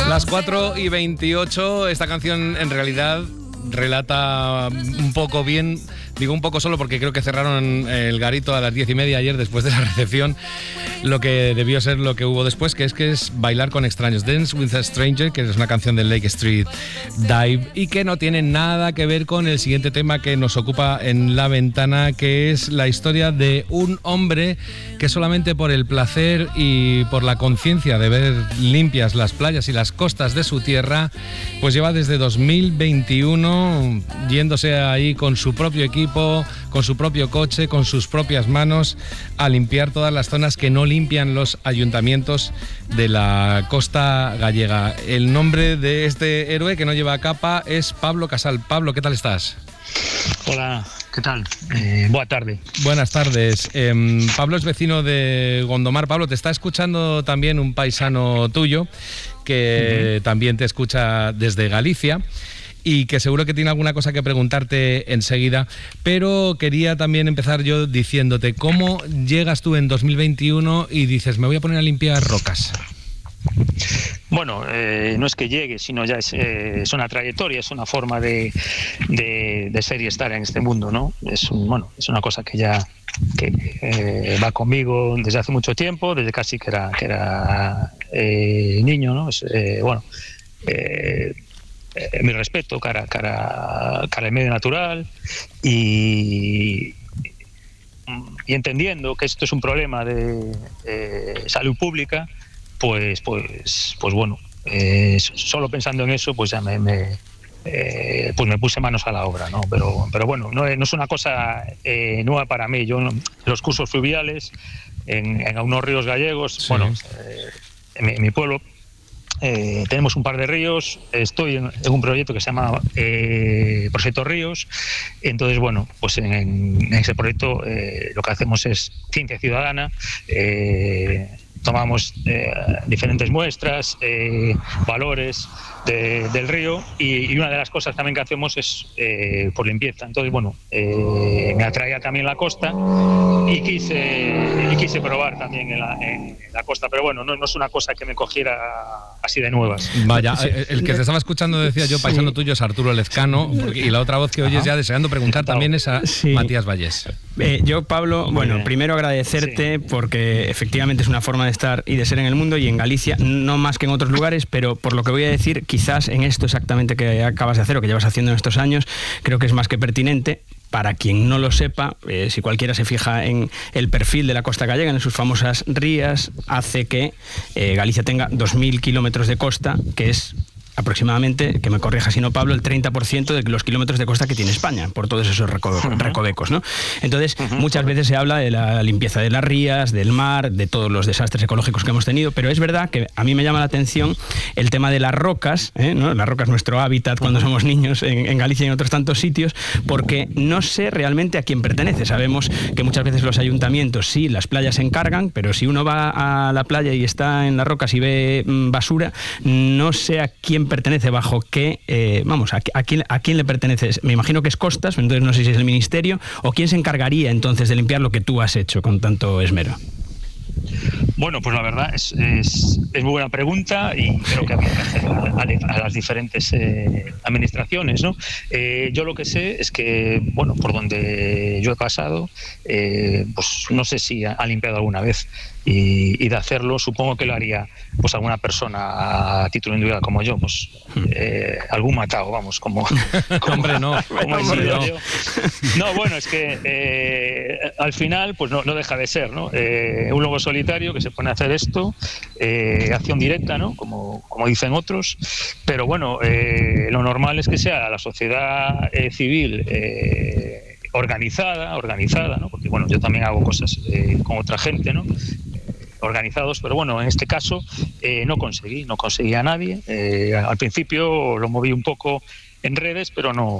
Las 4:28, esta canción en realidad relata un poco bien, digo un poco solo porque creo que cerraron el garito a las 10:30 ayer después de la recepción, lo que debió ser lo que hubo después, que es Bailar con extraños, Dance with a Stranger, que es una canción del Lake Street Dive y que no tiene nada que ver con el siguiente tema que nos ocupa en La Ventana, que es la historia de un hombre que solamente por el placer y por la conciencia de ver limpias las playas y las costas de su tierra, pues lleva desde 2021 yéndose ahí con su propio equipo, con su propio coche, con sus propias manos, a limpiar todas las zonas que no limpian los ayuntamientos de la costa gallega. El nombre de este héroe que no lleva capa es Pablo Casal. Pablo, ¿qué tal estás? Hola, ¿qué tal? Buena tarde. Buenas tardes. Pablo es vecino de Gondomar. Pablo, te está escuchando también un paisano tuyo que también te escucha desde Galicia y que seguro que tiene alguna cosa que preguntarte enseguida, pero quería también empezar yo diciéndote, ¿cómo llegas tú en 2021 y dices, me voy a poner a limpiar rocas? Bueno, no es que llegue, sino ya es una trayectoria, es una forma de ser y estar en este mundo, ¿no? Es una cosa que ya va conmigo desde hace mucho tiempo, desde casi que era niño, ¿no? Mi respeto cara al medio natural y entendiendo que esto es un problema de salud pública, pues bueno, solo pensando en eso, pues ya me puse manos a la obra, ¿no? Pero bueno, no es una cosa nueva para mí. Yo los cursos fluviales en unos ríos gallegos, sí. Bueno, en mi pueblo tenemos un par de ríos. Estoy en un proyecto que se llama Proyecto Ríos. Entonces, bueno, pues en ese proyecto lo que hacemos es ciencia ciudadana. Tomamos diferentes muestras, valores del río y una de las cosas también que hacemos es por limpieza. Entonces, bueno, me atraía también la costa y quise probar también en la costa, pero bueno, no es una cosa que me cogiera así de nuevas. Vaya, el que te estaba escuchando, decía yo, paisano tuyo, es Arturo Lezcano, y la otra voz que oyes ya deseando preguntar también es a Matías Vallés. Yo, Pablo, bueno, primero agradecerte porque efectivamente es una forma de estar y de ser en el mundo y en Galicia, no más que en otros lugares, pero por lo que voy a decir, quizás en esto exactamente que acabas de hacer o que llevas haciendo en estos años, creo que es más que pertinente. Para quien no lo sepa, si cualquiera se fija en el perfil de la costa gallega, en sus famosas rías, hace que Galicia tenga 2.000 kilómetros de costa, que es aproximadamente, que me corrija si no Pablo, el 30% de los kilómetros de costa que tiene España, por todos esos recovecos, ¿no? Entonces, muchas veces se habla de la limpieza de las rías, del mar, de todos los desastres ecológicos que hemos tenido, pero es verdad que a mí me llama la atención el tema de las rocas, ¿no? La roca es nuestro hábitat cuando somos niños en Galicia y en otros tantos sitios, porque no sé realmente a quién pertenece. Sabemos que muchas veces los ayuntamientos, sí, las playas se encargan, pero si uno va a la playa y está en las rocas y ve basura, no sé a quién pertenece, bajo qué, a quién le pertenece. Me imagino que es Costas, entonces no sé si es el ministerio, o quién se encargaría entonces de limpiar lo que tú has hecho con tanto esmero. Bueno, pues la verdad es muy buena pregunta y creo que habría que hacer a las diferentes administraciones, ¿no? Yo lo que sé es que, bueno, por donde yo he pasado, pues no sé si ha limpiado alguna vez y de hacerlo supongo que lo haría pues alguna persona a título individual como yo, pues algún matado, vamos, como hombre, no. No, bueno, es que al final pues no deja de ser, ¿no? Un lobo solitario que se pone a hacer esto, acción directa, ¿no? Como dicen otros, pero bueno, lo normal es que sea la sociedad civil organizada, ¿no? Porque bueno, yo también hago cosas con otra gente, ¿no? Organizados, pero bueno, en este caso no conseguí a nadie. Al principio lo moví un poco en redes, pero no